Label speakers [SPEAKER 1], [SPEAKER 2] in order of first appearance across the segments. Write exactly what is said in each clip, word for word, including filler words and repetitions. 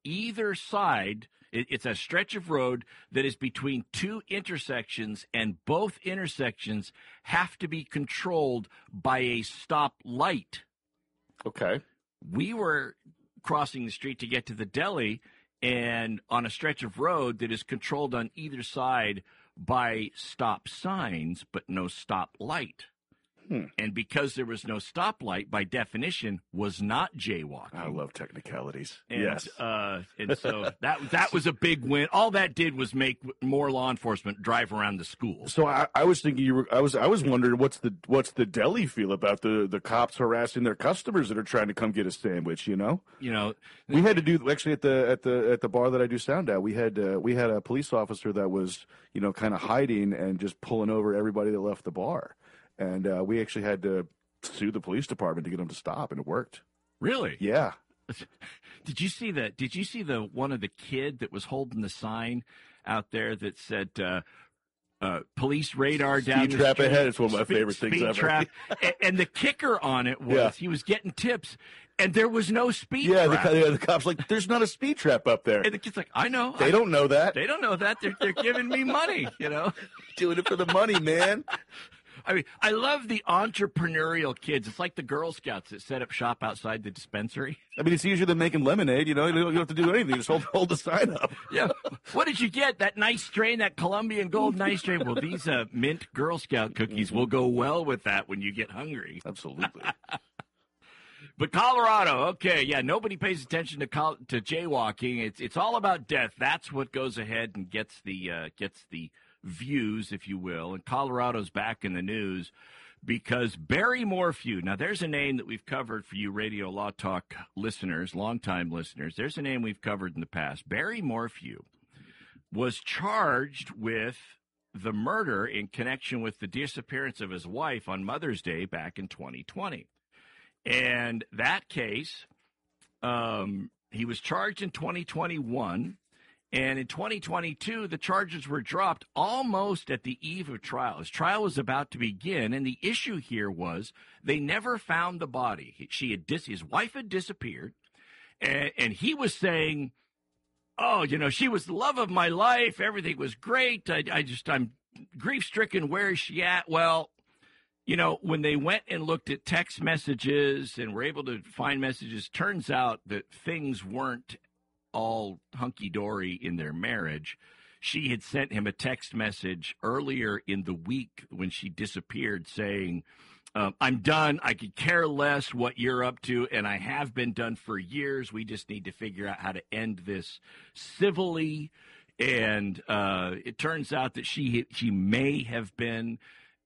[SPEAKER 1] either side. It, it's a stretch of road that is between two intersections, and both intersections have to be controlled by a stop light.
[SPEAKER 2] Okay.
[SPEAKER 1] We were crossing the street to get to the deli, and on a stretch of road that is controlled on either side by stop signs, but no stop light. Hmm. And because there was no stoplight, by definition, was not jaywalking.
[SPEAKER 2] I love technicalities.
[SPEAKER 1] And,
[SPEAKER 2] yes.
[SPEAKER 1] Uh, and so that that was a big win. All that did was make more law enforcement drive around the school.
[SPEAKER 2] So I, I was thinking, you were, I was I was wondering what's the what's the deli feel about the, the cops harassing their customers that are trying to come get a sandwich? You know,
[SPEAKER 1] you know,
[SPEAKER 2] we had to do actually at the at the at the bar that I do sound at. We had uh, we had a police officer that was you know kind of hiding and just pulling over everybody that left the bar. And uh, we actually had to sue the police department to get them to stop, and it worked.
[SPEAKER 1] Really?
[SPEAKER 2] Yeah.
[SPEAKER 1] Did you see the? Did you see the one of the kid that was holding the sign out there that said uh, uh, "Police radar down
[SPEAKER 2] speed
[SPEAKER 1] the
[SPEAKER 2] trap
[SPEAKER 1] street"?
[SPEAKER 2] ahead. It's one of my
[SPEAKER 1] speed,
[SPEAKER 2] favorite things
[SPEAKER 1] speed
[SPEAKER 2] ever.
[SPEAKER 1] Trap. and, and the kicker on it was
[SPEAKER 2] yeah.
[SPEAKER 1] he was getting tips, and there was no speed
[SPEAKER 2] yeah,
[SPEAKER 1] trap.
[SPEAKER 2] The, yeah, the cop's like, "There's not a speed trap up there."
[SPEAKER 1] And the kid's like, "I know."
[SPEAKER 2] They
[SPEAKER 1] I,
[SPEAKER 2] don't know that.
[SPEAKER 1] They don't know that. They're they're giving me money. You know,
[SPEAKER 2] doing it for the money, man.
[SPEAKER 1] I mean, I love the entrepreneurial kids. It's like the Girl Scouts that set up shop outside the dispensary.
[SPEAKER 2] I mean, it's easier than making lemonade. You know, you don't have to do anything. You just hold, hold the sign up.
[SPEAKER 1] Yeah. What did you get? That nice strain, that Colombian Gold nice strain. Well, these uh, mint Girl Scout cookies will go well with that when you get hungry.
[SPEAKER 2] Absolutely.
[SPEAKER 1] But Colorado, okay, yeah, nobody pays attention to col- to jaywalking. It's it's all about death. That's what goes ahead and gets the uh, gets the views, if you will. And Colorado's back in the news because Barry Morphew. Now, there's a name that we've covered for you Radio Law Talk listeners, longtime listeners. There's a name we've covered in the past. Barry Morphew was charged with the murder in connection with the disappearance of his wife on Mother's Day back in twenty twenty. And that case, um, he was charged in twenty twenty-one, and in twenty twenty-two, the charges were dropped almost at the eve of trial. His trial was about to begin, and the issue here was they never found the body. She had dis- his wife had disappeared, and, and he was saying, "Oh, you know, she was the love of my life. Everything was great. I, I just, I'm grief-stricken. Where is she at?" Well, you know, when they went and looked at text messages and were able to find messages, turns out that things weren't all hunky-dory in their marriage. She had sent him a text message earlier in the week when she disappeared saying, um, "I'm done. I could care less what you're up to, and I have been done for years. We just need to figure out how to end this civilly." And uh, it turns out that she she may have been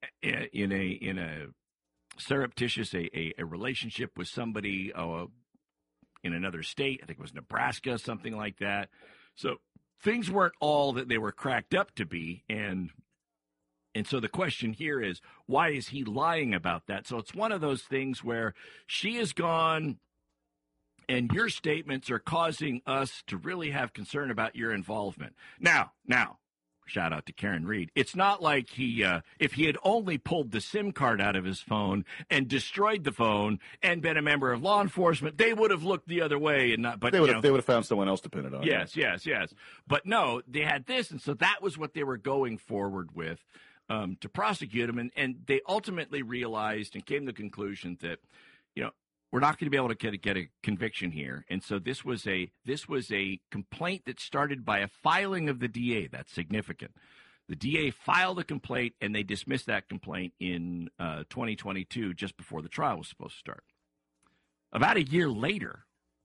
[SPEAKER 1] in a in a surreptitious a, a, a relationship with somebody uh, in another state. I think it was Nebraska, something like that. So things weren't all that they were cracked up to be, and and so the question here is, why is he lying about that? So it's one of those things where she is gone, and your statements are causing us to really have concern about your involvement. Now, now. Shout out to Karen Reed. It's not like he, uh, if he had only pulled the SIM card out of his phone and destroyed the phone and been a member of law enforcement, they would have looked the other way and not. But
[SPEAKER 2] they would
[SPEAKER 1] have,
[SPEAKER 2] know, they would have found someone else to pin it on.
[SPEAKER 1] Yes, yes, yes. But no, they had this, and so that was what they were going forward with um, to prosecute him, and and they ultimately realized and came to the conclusion that, you know, we're not going to be able to get a, get a conviction here. And so this was a this was a complaint that started by a filing of the D A. That's significant. The D A filed a complaint, and they dismissed that complaint in uh, twenty twenty-two, just before the trial was supposed to start. About a year later,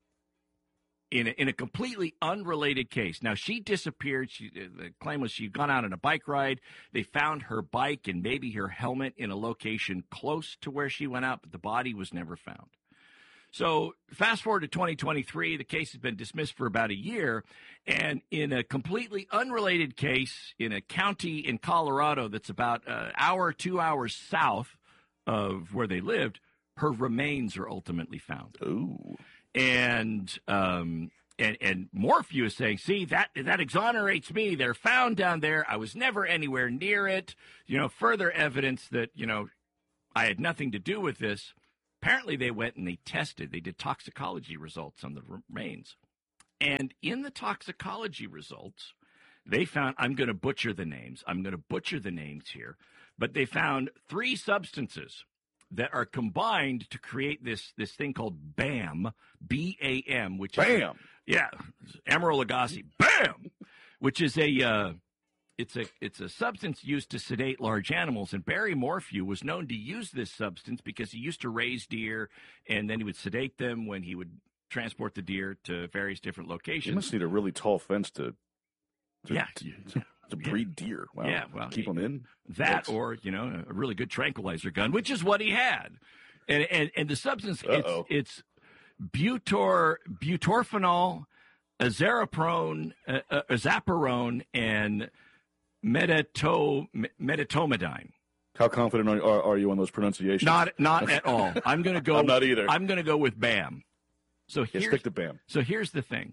[SPEAKER 1] in a, in a completely unrelated case. Now, she disappeared. She, the claim was she'd gone out on a bike ride. They found her bike and maybe her helmet in a location close to where she went out, but the body was never found. So fast forward to twenty twenty-three, the case has been dismissed for about a year, and in a completely unrelated case in a county in Colorado that's about an hour, two hours south of where they lived, her remains are ultimately found.
[SPEAKER 2] Ooh.
[SPEAKER 1] And um, and and Morphew is saying, see, that that exonerates me. They're found down there. I was never anywhere near it. You know, further evidence that, you know, I had nothing to do with this. Apparently, they went and they tested. They did toxicology results on the remains. And in the toxicology results, they found, I'm going to butcher the names. I'm going to butcher the names here. But they found three substances that are combined to create this this thing called BAM, B A M, which
[SPEAKER 2] Bam.
[SPEAKER 1] is yeah, Emeril Lagasse, BAM, which is a uh, it's a it's a substance used to sedate large animals. And Barry Morphew was known to use this substance because he used to raise deer, and then he would sedate them when he would transport the deer to various different locations.
[SPEAKER 2] You must need a really tall fence to, to
[SPEAKER 1] yeah.
[SPEAKER 2] to, to, to breed yeah. deer. Wow.
[SPEAKER 1] Yeah, well,
[SPEAKER 2] keep them in.
[SPEAKER 1] That
[SPEAKER 2] That's...
[SPEAKER 1] or, you know, a really good tranquilizer gun, which is what he had. And and, and the substance,
[SPEAKER 2] Uh-oh.
[SPEAKER 1] it's, it's butor, butorphanol, azaroprone, uh, uh, azaparone, and metato, metatomidine.
[SPEAKER 2] How confident are, are you on those pronunciations?
[SPEAKER 1] Not not at all. I'm going to go.
[SPEAKER 2] I'm not either.
[SPEAKER 1] I'm going to go with BAM. So
[SPEAKER 2] yeah,
[SPEAKER 1] here's,
[SPEAKER 2] stick to BAM.
[SPEAKER 1] So here's the thing.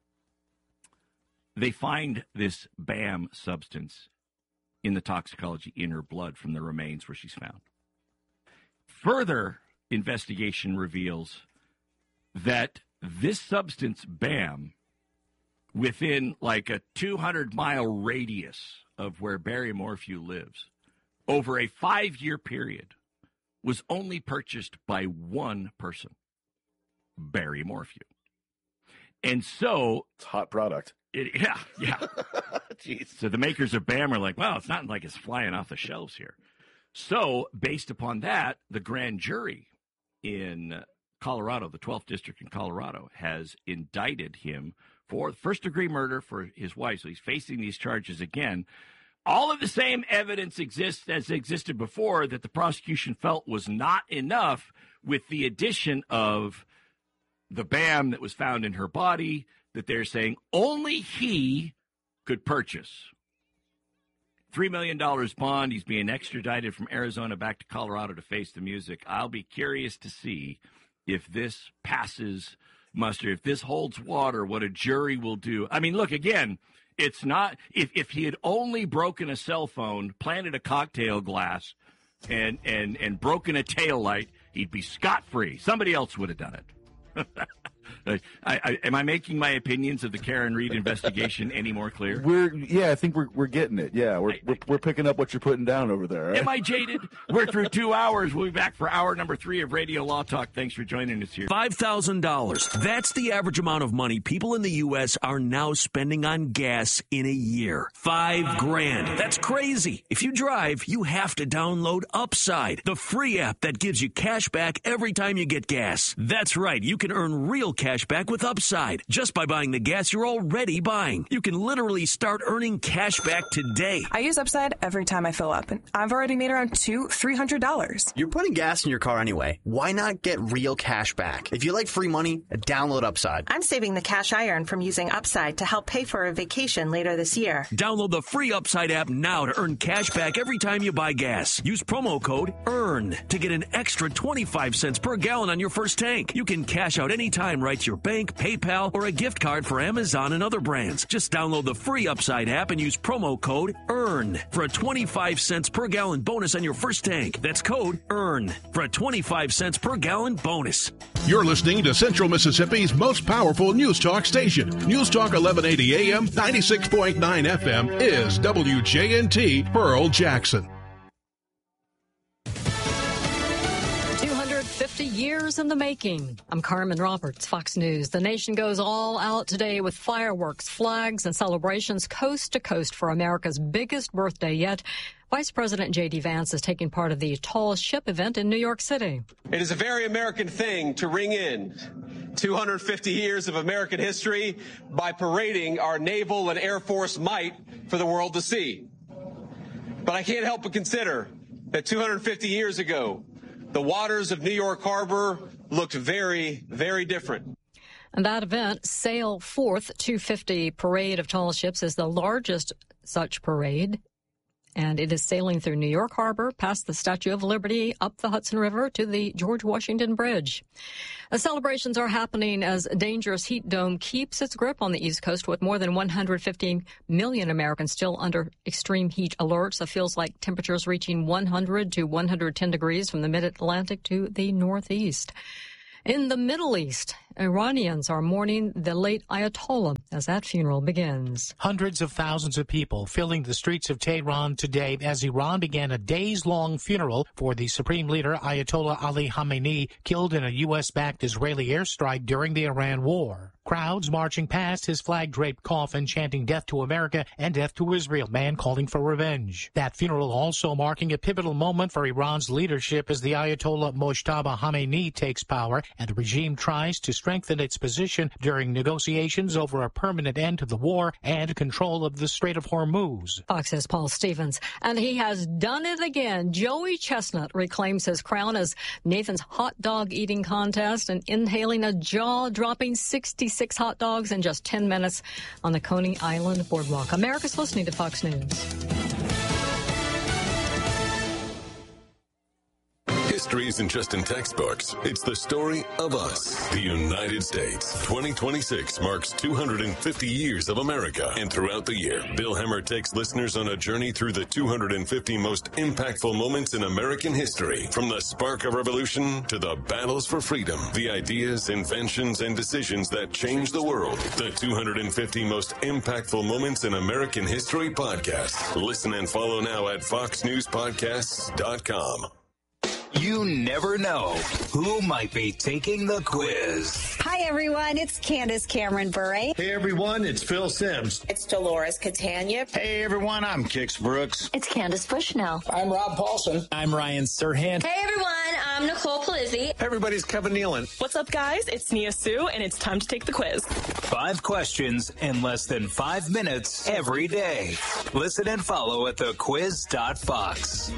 [SPEAKER 1] They find this BAM substance in the toxicology in her blood from the remains where she's found. Further investigation reveals that this substance, BAM, within like a two hundred mile radius of where Barry Morphew lives, over a five-year period, was only purchased by one person, Barry Morphew. And so...
[SPEAKER 2] It's a hot product.
[SPEAKER 1] It, yeah, yeah.
[SPEAKER 2] Jeez.
[SPEAKER 1] So the makers of BAM are like, well, it's not like it's flying off the shelves here. So based upon that, the grand jury in Colorado, the twelfth District in Colorado, has indicted him for first-degree murder for his wife. So he's facing these charges again. All of the same evidence exists as existed before that the prosecution felt was not enough, with the addition of the BAM that was found in her body that they're saying only he could purchase. three million dollars bond. He's being extradited from Arizona back to Colorado to face the music. I'll be curious to see if this passes muster, if this holds water, what a jury will do. I mean, look, again, it's not, if, if he had only broken a cell phone, planted a cocktail glass, and, and, and broken a taillight, he'd be scot-free. Somebody else would have done it. I, I, am I making my opinions of the Karen Reed investigation any more clear?
[SPEAKER 2] We're yeah, I think we're we're getting it. Yeah, we're I, we're, we're picking up what you're putting down over there. Right?
[SPEAKER 1] Am I jaded? We're through two hours. We'll be back for hour number three of Radio Law Talk. Thanks for joining us here.
[SPEAKER 3] five thousand dollars. That's the average amount of money people in the U S are now spending on gas in a year. Five grand. That's crazy. If you drive, you have to download Upside, the free app that gives you cash back every time you get gas. That's right. You can earn real cash back with Upside just by buying the gas you're already buying. You can literally start earning cash back today.
[SPEAKER 4] I use Upside every time I fill up, and I've already made around two, three hundred dollars.
[SPEAKER 5] You're putting gas in your car anyway. Why not get real cash back? If you like free money, download Upside.
[SPEAKER 6] I'm saving the cash I earn from using Upside to help pay for a vacation later this year.
[SPEAKER 3] Download the free Upside app now to earn cash back every time you buy gas. Use promo code EARN to get an extra twenty-five cents per gallon on your first tank. You can cash out anytime right to your bank, PayPal, or a gift card for Amazon and other brands. Just download the free Upside app and use promo code EARN for a twenty-five cents per gallon bonus on your first tank. That's code EARN for a twenty-five cents per gallon bonus.
[SPEAKER 7] You're listening to Central Mississippi's most powerful news talk station. News Talk eleven eighty A M, ninety-six point nine F M is W J N T Pearl Jackson.
[SPEAKER 8] fifty years in the making. I'm Carmen Roberts, Fox News. The nation goes all out today with fireworks, flags, and celebrations coast to coast for America's biggest birthday yet. Vice President J D Vance is taking part of the Tall Ship event in New York City.
[SPEAKER 9] It is a very American thing to ring in two hundred fifty years of American history by parading our naval and Air Force might for the world to see. But I can't help but consider that two hundred fifty years ago, the waters of New York Harbor looked very, very different.
[SPEAKER 8] And that event, Sail Forth two fifty Parade of Tall Ships, is the largest such parade. And it is sailing through New York Harbor, past the Statue of Liberty, up the Hudson River to the George Washington Bridge. The celebrations are happening as a dangerous heat dome keeps its grip on the East Coast, with more than one hundred fifty million Americans still under extreme heat alerts. It feels like temperatures reaching one hundred to one hundred ten degrees from the mid-Atlantic to the Northeast. In the Middle East, Iranians are mourning the late Ayatollah as that funeral begins.
[SPEAKER 10] Hundreds of thousands of people filling the streets of Tehran today as Iran began a days-long funeral for the Supreme Leader Ayatollah Ali Khamenei, killed in a U S-backed Israeli airstrike during the Iran war. Crowds marching past his flag-draped coffin, chanting death to America and death to Israel, man calling for revenge. That funeral also marking a pivotal moment for Iran's leadership as the Ayatollah Mojtaba Khamenei takes power and the regime tries to strengthen its position during negotiations over a permanent end to the war and control of the Strait of Hormuz.
[SPEAKER 8] Fox's Paul Stevens. And he has done it again. Joey Chestnut reclaims his crown as Nathan's hot dog eating contest and inhaling a jaw-dropping sixty-six hot dogs in just ten minutes on the Coney Island Boardwalk. America's listening to Fox News.
[SPEAKER 11] History isn't just in textbooks. It's the story of us, the United States. twenty twenty-six marks two hundred fifty years of America. And throughout the year, Bill Hemmer takes listeners on a journey through the two hundred fifty most impactful moments in American history. From the spark of revolution to the battles for freedom, the ideas, inventions, and decisions that changed the world. The two hundred fifty most impactful moments in American history podcast. Listen and follow now at fox news podcasts dot com.
[SPEAKER 12] You never know who might be taking the quiz.
[SPEAKER 13] Hi, everyone. It's Candace Cameron Bure.
[SPEAKER 14] Hey, everyone. It's Phil Sims.
[SPEAKER 15] It's Dolores Catania.
[SPEAKER 16] Hey, everyone. I'm Kix Brooks.
[SPEAKER 17] It's Candace Bushnell.
[SPEAKER 18] I'm Rob Paulson.
[SPEAKER 19] I'm Ryan Serhant.
[SPEAKER 20] Hey, everyone. I'm Nicole Polizzi.
[SPEAKER 21] Hey, everybody. It's Kevin Nealon.
[SPEAKER 22] What's up, guys? It's Nia Sue, and it's time to take the quiz.
[SPEAKER 12] Five questions in less than five minutes every day. Listen and follow at the quiz dot fox.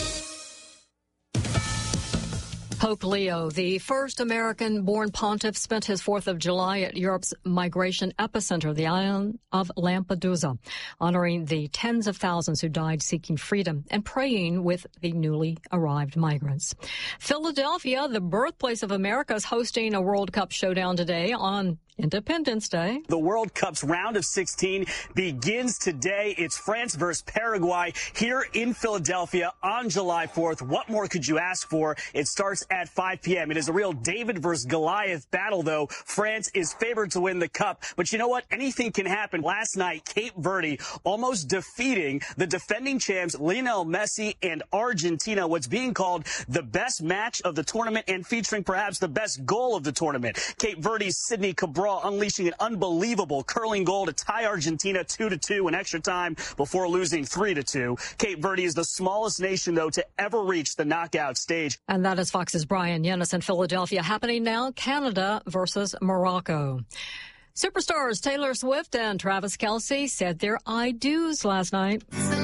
[SPEAKER 8] Pope Leo, the first American-born pontiff, spent his fourth of July at Europe's migration epicenter, the island of Lampedusa, honoring the tens of thousands who died seeking freedom and praying with the newly arrived migrants. Philadelphia, the birthplace of America, is hosting a World Cup showdown today on Independence Day.
[SPEAKER 23] The World Cup's round of sixteen begins today. It's France versus Paraguay here in Philadelphia on July fourth. What more could you ask for? It starts at five p.m. It is a real David versus Goliath battle, though. France is favored to win the cup. But you know what? Anything can happen. Last night, Cape Verde almost defeating the defending champs Lionel Messi and Argentina, what's being called the best match of the tournament and featuring perhaps the best goal of the tournament. Cape Verde's Sidney Cabral unleashing an unbelievable curling goal to tie Argentina two to two in extra time before losing three to two. Cape Verde is the smallest nation, though, to ever reach the knockout stage.
[SPEAKER 8] And that is Fox's Brian Yennis in Philadelphia. Happening now, Canada versus Morocco. Superstars Taylor Swift and Travis Kelce said their I do's last night.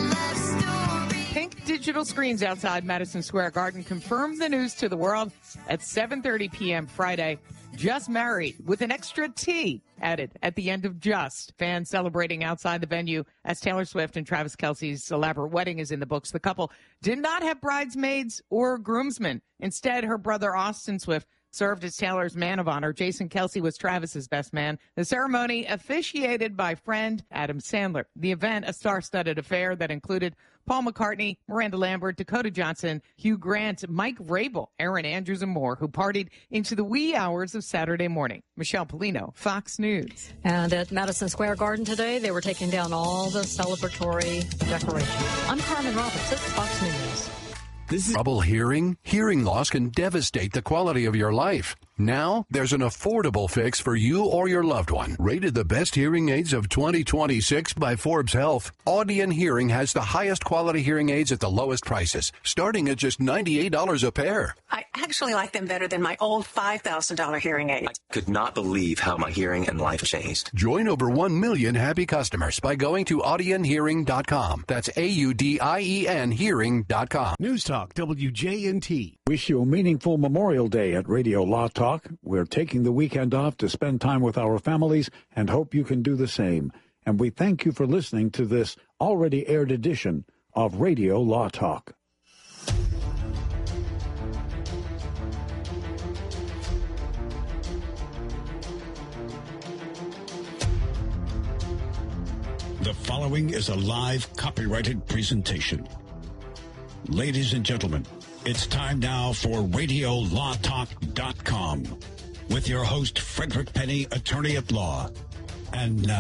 [SPEAKER 24] Pink digital screens outside Madison Square Garden confirmed the news to the world at seven thirty p.m. Friday. Just married with an extra T added at the end of just. Fans celebrating outside the venue as Taylor Swift and Travis Kelce's elaborate wedding is in the books. The couple did not have bridesmaids or groomsmen. Instead, her brother Austin Swift served as Taylor's man of honor. Jason Kelce was Travis's best man. The ceremony officiated by friend Adam Sandler. The event, a star-studded affair that included Paul McCartney, Miranda Lambert, Dakota Johnson, Hugh Grant, Mike Rabel, Aaron Andrews, and more, who partied into the wee hours of Saturday morning. Michelle Polino, Fox News.
[SPEAKER 8] And at Madison Square Garden today, they were taking down all the celebratory decorations. I'm Carmen Roberts. This is Fox News.
[SPEAKER 25] This is trouble hearing? Hearing loss can devastate the quality of your life. Now, there's an affordable fix for you or your loved one. Rated the best hearing aids of twenty twenty-six by Forbes Health, Audion Hearing has the highest quality hearing aids at the lowest prices, starting at just ninety-eight dollars a pair.
[SPEAKER 26] I actually like them better than my old five thousand dollars hearing aid.
[SPEAKER 27] I could not believe how my hearing and life changed.
[SPEAKER 25] Join over one million happy customers by going to audion hearing dot com. That's A U D I E N hearing dot com.
[SPEAKER 28] News Talk W J N T.
[SPEAKER 29] Wish you a meaningful Memorial Day at Radio Law Talk. We're taking the weekend off to spend time with our families and hope you can do the same. And we thank you for listening to this already aired edition of Radio Law Talk.
[SPEAKER 30] The following is a live copyrighted presentation. Ladies and gentlemen, it's time now for radio law talk dot com, with your host, Frederick Penny, attorney at law. And now.